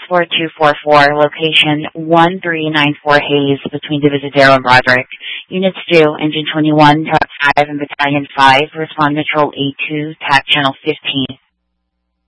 4244, location 1394 Hayes, between Divisadero and Broderick. Units 2, Engine 21, Truck 5, and Battalion 5, respond Control A2, TAC Channel 15.